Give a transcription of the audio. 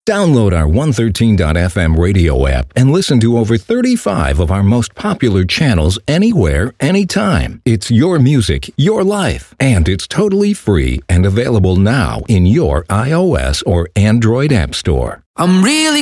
Download our 113.fm radio app and listen to over 35 of our most popular channels anywhere, anytime. It's your music, your life, and it's totally free and available now in your iOS or Android app store. I'm really